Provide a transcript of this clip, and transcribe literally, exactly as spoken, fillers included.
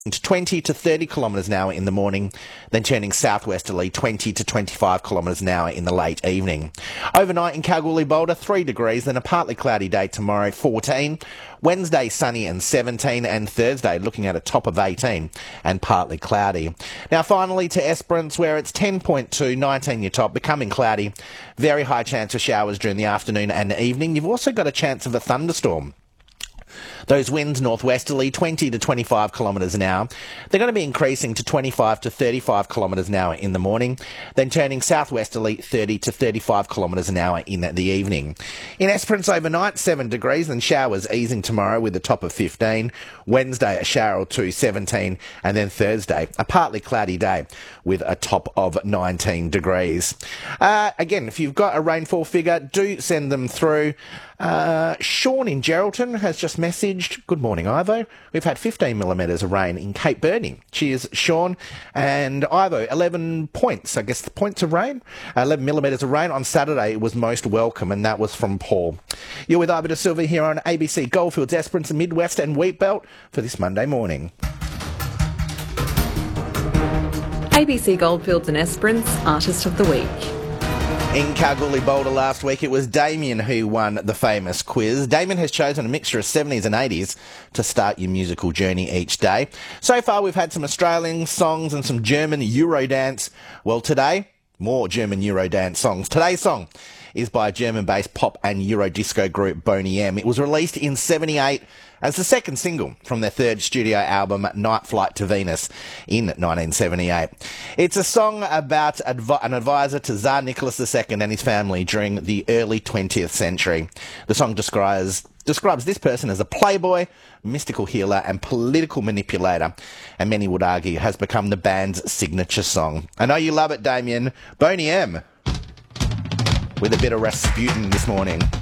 twenty to thirty kilometres an hour in the morning, then turning southwesterly twenty to twenty-five kilometres an hour in the late evening. Overnight in Kalgoorlie Boulder, three degrees, then a partly cloudy day tomorrow, fourteen. Wednesday sunny and seventeen, and Thursday looking at a top of eighteen and partly cloudy. Now finally to Esperance, where it's ten point two, nineteen your top, becoming cloudy. Very high chance of showers during the afternoon and evening. You've also got a chance of a thunderstorm. Those winds northwesterly, twenty to twenty-five kilometres an hour. They're going to be increasing to twenty-five to thirty-five kilometres an hour in the morning, then turning southwesterly, thirty to thirty-five kilometres an hour in the evening. In Esperance overnight, seven degrees, and showers easing tomorrow with a top of fifteen. Wednesday, a shower or two, seventeen, and then Thursday, a partly cloudy day with a top of nineteen degrees. Uh, again, if you've got a rainfall figure, do send them through. Uh, Sean in Geraldton has just messaged, good morning, Ivo. We've had fifteen millimetres of rain in Cape Bernie. Cheers, Sean. And Ivo, eleven points, I guess the points of rain, eleven millimetres of rain on Saturday. It was most welcome, and that was from Paul. You're with Ivo De Silva here on A B C Goldfields, Esperance, Midwest and Wheatbelt for this Monday morning. A B C Goldfields and Esperance Artist of the Week. In Kalgoorlie Boulder last week, it was Damien who won the famous quiz. Damien has chosen a mixture of seventies and eighties to start your musical journey each day. So far, we've had some Australian songs and some German Eurodance. Well, today, more German Eurodance songs. Today's song is by German-based pop and Eurodisco group Boney M. It was released in seventy-eight as the second single from their third studio album, Night Flight to Venus, in nineteen seventy-eight. It's a song about adv- an advisor to Tsar Nicholas the Second and his family during the early twentieth century. The song describes describes this person as a playboy, mystical healer and political manipulator, and many would argue has become the band's signature song. I know you love it, Damien. Boney M with a bit of Rasputin this morning.